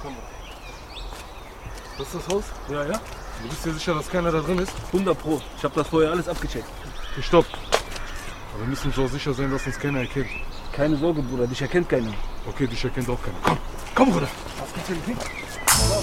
Komm. Das ist das Haus? Ja, ja. Du bist dir sicher, dass keiner da drin ist? 100 Pro. Ich habe das vorher alles abgecheckt. Okay, stopp. Aber wir müssen uns auch sicher sein, dass uns keiner erkennt. Keine Sorge, Bruder. Dich erkennt keiner. Okay, dich erkennt auch keiner. Komm, komm, Bruder. Was gibt's denn hier?